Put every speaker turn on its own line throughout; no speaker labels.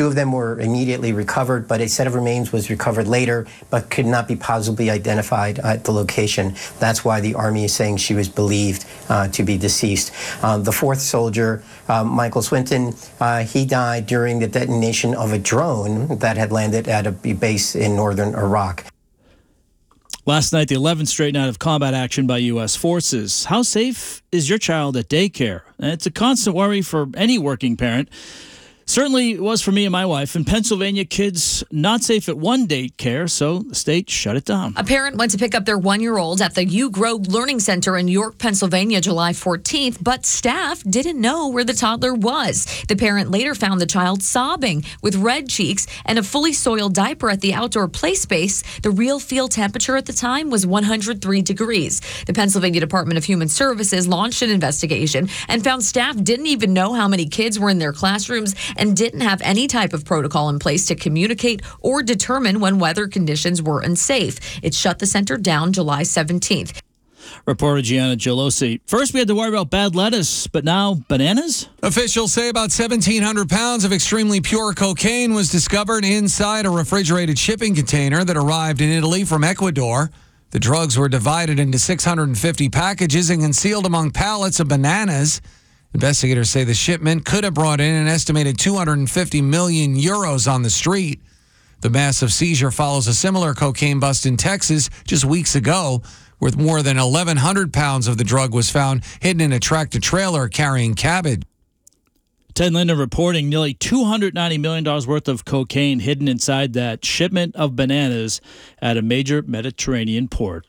Two of them were immediately recovered, but a set of remains was recovered later, but could not be positively identified at the location. That's why the Army is saying she was believed to be deceased. The fourth soldier, Michael Swinton, he died during the detonation of a drone that had landed at a base in northern Iraq.
Last night, the 11th straight night of combat action by U.S. forces. How safe is your child at daycare? It's a constant worry for any working parent. Certainly it was for me and my wife. In Pennsylvania, kids not safe at one daycare, so the state shut it down.
A parent went to pick up their 1-year-old at the U Grove Learning Center in York, Pennsylvania, July 14th, but staff didn't know where the toddler was. The parent later found the child sobbing with red cheeks and a fully soiled diaper at the outdoor play space. The real field temperature at the time was 103 degrees. The Pennsylvania Department of Human Services launched an investigation and found staff didn't even know how many kids were in their classrooms and didn't have any type of protocol in place to communicate or determine when weather conditions were unsafe. It shut the center down July 17th.
Reporter Gianna Gelosi. First, we had to worry about bad lettuce, but now bananas?
Officials say about 1,700 pounds of extremely pure cocaine was discovered inside a refrigerated shipping container that arrived in Italy from Ecuador. The drugs were divided into 650 packages and concealed among pallets of bananas. Investigators say the shipment could have brought in an estimated 250 million euros on the street. The massive seizure follows a similar cocaine bust in Texas just weeks ago, where more than 1,100 pounds of the drug was found hidden in a tractor-trailer carrying cabbage.
Ted Linden reporting nearly $290 million worth of cocaine hidden inside that shipment of bananas at a major Mediterranean port.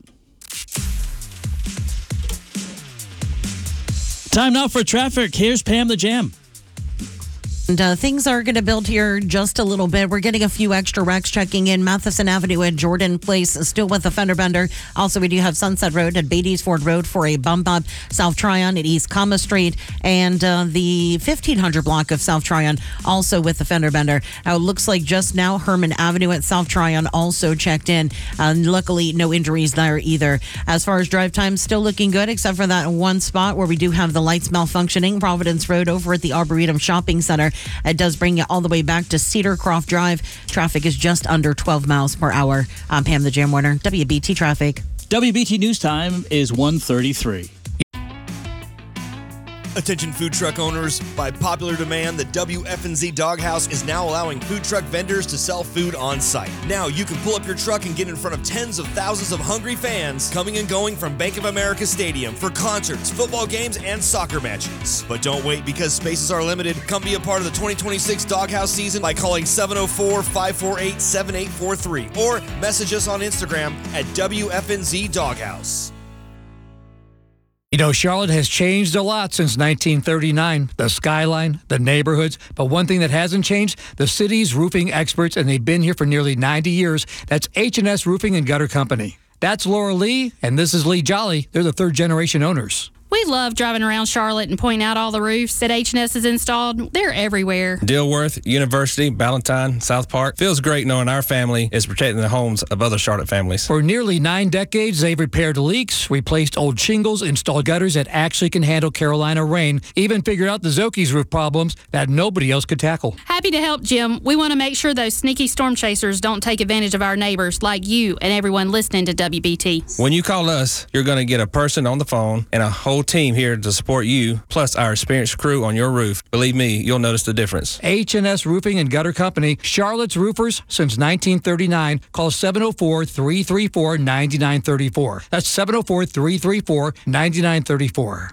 Time now for traffic. Here's Pam the Jam.
And things are going to build here just a little bit. We're getting a few extra wrecks checking in. Matheson Avenue at Jordan Place still with a fender bender. Also, we do have Sunset Road at Beatties Ford Road for a bump up. South Tryon at East Comma Street and the 1500 block of South Tryon also with the fender bender. It looks like just now Herman Avenue at South Tryon also checked in. Luckily, no injuries there either. As far as drive time, still looking good except for that one spot where we do have the lights malfunctioning. Providence Road over at the Arboretum Shopping Center. It does bring you all the way back to Cedar Croft Drive. Traffic is just under 12 miles per hour. I'm Pam the Jam Warner, WBT Traffic.
WBT News Time is 1:33.
Attention food truck owners, by popular demand, the WFNZ Doghouse is now allowing food truck vendors to sell food on site. Now you can pull up your truck and get in front of tens of thousands of hungry fans coming and going from Bank of America Stadium for concerts, football games, and soccer matches. But don't wait because spaces are limited. Come be a part of the 2026 Doghouse season by calling 704-548-7843 or message us on Instagram at WFNZ Doghouse.
You know, Charlotte has changed a lot since 1939. The skyline, the neighborhoods. But one thing that hasn't changed, the city's roofing experts, and they've been here for nearly 90 years. That's H&S Roofing and Gutter Company. That's Laura Lee, and this is Lee Jolly. They're the third-generation owners.
We love driving around Charlotte and pointing out all the roofs that H&S has installed. They're everywhere.
Dilworth, University, Ballantyne, South Park. Feels great knowing our family is protecting the homes of other Charlotte families.
For nearly 9 decades, they've repaired leaks, replaced old shingles, installed gutters that actually can handle Carolina rain, even figured out the Zoki's roof problems that nobody else could tackle.
Happy to help, Jim. We want to make sure those sneaky storm chasers don't take advantage of our neighbors like you and everyone listening to WBT.
When you call us, you're going to get a person on the phone and a whole team here to support you, plus our experienced crew on your roof. Believe me, you'll notice the difference.
H&S Roofing and Gutter Company, Charlotte's roofers since 1939. Call 704-334-9934. That's 704-334-9934.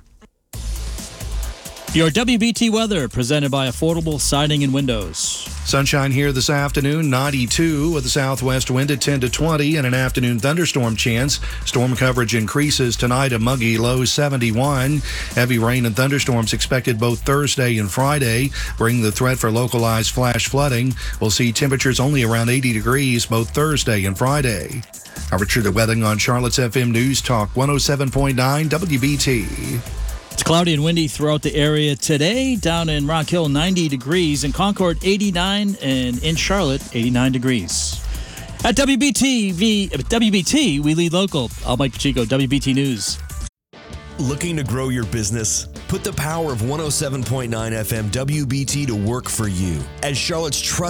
Your WBT weather presented by Affordable Siding and Windows.
Sunshine here this afternoon, 92 with a southwest wind at 10 to 20 and an afternoon thunderstorm chance. Storm coverage increases tonight, a muggy low 71. Heavy rain and thunderstorms expected both Thursday and Friday, bringing the threat for localized flash flooding. We'll see temperatures only around 80 degrees both Thursday and Friday. Richard the weather on Charlotte's FM News Talk 107.9 WBT.
It's cloudy and windy throughout the area today. Down in Rock Hill, 90 degrees. In Concord, 89. And in Charlotte, 89 degrees. At WBT, we lead local. I'm Mike Pacheco, WBT News.
Looking to grow your business? Put the power of 107.9 FM WBT to work for you. As Charlotte's trusted